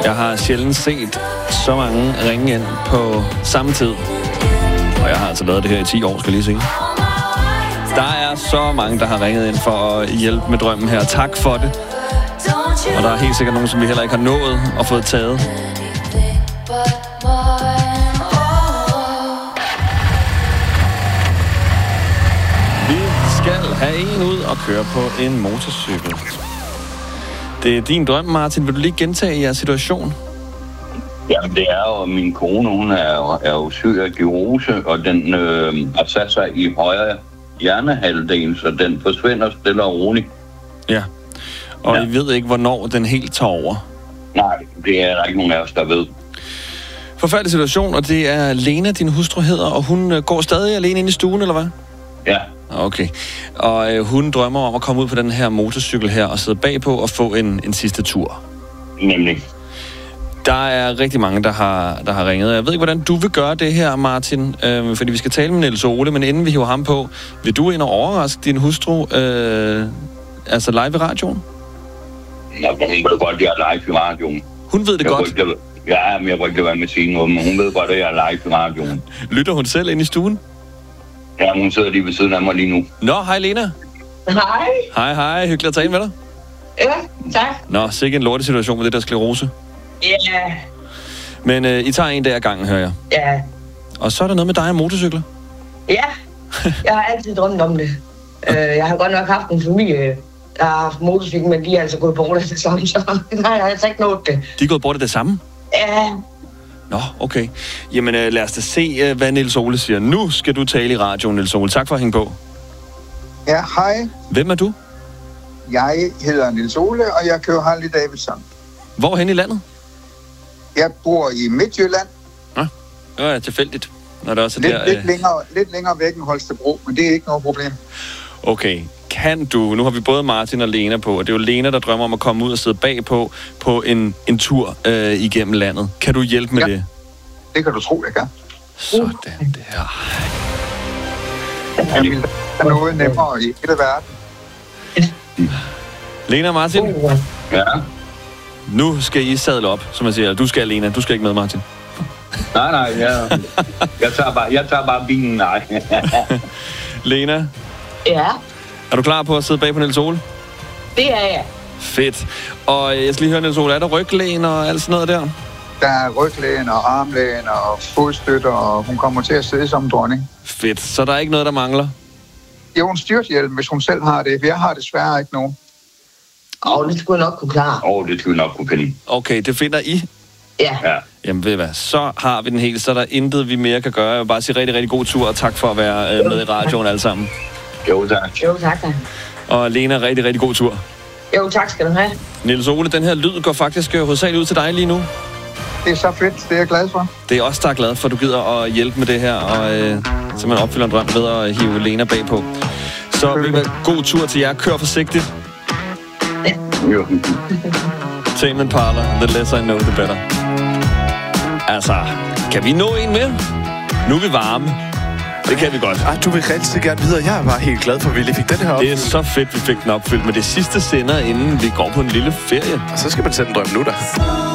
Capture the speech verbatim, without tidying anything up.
Jeg har sjældent set så mange ringe ind på samme tid. Og jeg har altså lavet det her i ti år, skal jeg lige sige. Der er så mange, der har ringet ind for at hjælpe med drømmen her. Tak for det. Og der er helt sikkert nogen, som vi heller ikke har nået og fået taget. Vi skal have en ud og køre på en motorcykel. Det er din drøm, Martin. Vil du lige gentage jeres situation? Jamen, det er jo, min kone, hun er jo, er jo syg af sklerose, og den øh, har sat sig i højre hjernehalvdel, så den forsvinder stille og roligt. Ja, og ja. I ved ikke, hvornår den helt tager over? Nej, det er der ikke nogen af os, der ved. Forfærdelig situation, og det er Lena, din hustru hedder, og hun går stadig alene inde i stuen, eller hvad? Ja. Okay. Og øh, hun drømmer om at komme ud på den her motorcykel her og sidde bagpå og få en, en sidste tur. Nemlig. Der er rigtig mange, der har, der har ringet. Jeg ved ikke, hvordan du vil gøre det her, Martin, øh, fordi vi skal tale med Niels Ole, men inden vi hiver ham på, vil du ind og overraske din hustru, øh, altså live i radioen? Ja, hun ved godt, at jeg er live i radioen. Hun ved det jeg godt? Ikke, ja, men jeg vil ikke være med at sige noget, men hun ved godt, at jeg er live i radioen. Lytter hun selv ind i stuen? Ja, hun sidder lige ved siden af mig lige nu. Nå, hej Lena. Hej. Hej, hej. Hyggeligt at tale med dig. Ja, tak. Nå, sikke en lortesituation med det der sklerose. Ja. Yeah. Men øh, I tager en dag ad gangen, hører jeg. Ja. Og så er der noget med dig og motorcykler. Ja, jeg har altid drømt om det. uh, jeg har godt nok haft en familie, der har haft motorcykel, men de er altså gået bort af det samme, så nej, jeg har altså ikke nået det. De er gået bort af det samme? Ja. Nå, okay. Jamen øh, lad os da se, øh, hvad Niels Ole siger. Nu skal du tale i radioen, Niels Ole. Tak for at hænge på. Ja, hej. Hvem er du? Jeg hedder Niels Ole, og jeg kører Harley Davidson. Hvorhen i landet? Jeg bor i Midtjylland. Nå, det var tilfældigt. Når det også er lidt, der, lidt, øh... længere, lidt længere væk end Holstebro, men det er ikke noget problem. Okay, kan du... Nu har vi både Martin og Lena på, og det er jo Lena, der drømmer om at komme ud og sidde bagpå på en, en tur øh, igennem landet. Kan du hjælpe med ja, det? Det kan du tro, jeg kan. Sådan der. Jeg vil have noget nemmere i hele verden. Lena og Martin? Ja. Nu skal I sadle op, som jeg siger. Du skal, Lena. Du skal ikke med, Martin. Nej, nej, jeg, jeg, tager, bare, jeg tager bare bilen, nej. Lena? Ja. Er du klar på at sidde bag på Niels Ole? Det er jeg. Fedt. Og jeg skal lige høre, Niels Ole, er der ryglæn og alt sådan noget der? Der er ryglæn og armlæn og fodstøtter, og hun kommer til at sidde som dronning. Fedt. Så der er ikke noget, der mangler? Jo, en styrthjelm, hvis hun selv har det. Jeg har desværre ikke nogen. Åh, oh, det skulle jeg nok kunne klare. Åh, oh, det skulle jeg nok kunne finde. Okay, det finder I? Ja. Ja. Jamen ved I hvad, så har vi den helt, så er der intet, vi mere kan gøre. Jeg vil bare sige rigtig, rigtig god tur, og tak for at være øh, med i radioen alle sammen. Jo, tak. Jo, tak da. Og Lena, rigtig, rigtig god tur. Jo, tak skal du have. Niels Ole, den her lyd går faktisk øh, hovedsageligt ud til dig lige nu. Det er så fedt, det er jeg glad for. Det er også der er glad for, at du gider at hjælpe med det her, og øh, så man opfylder en drøm ved at hive Lena bagpå. Så vil være god tur til jer. Kør forsigtigt. Jo. Tame Impala, the less I know, the better. Altså, kan vi nå en mere? Nu er vi varme. Det kan vi godt. Ej, du vil rigtig gerne videre. Jeg er bare helt glad for, at vi lige fik den her opfyldt. Det er så fedt, vi fik den opfyldt. Men det sidste sender, inden vi går på en lille ferie. Og så skal man sætte en drøm nu, da.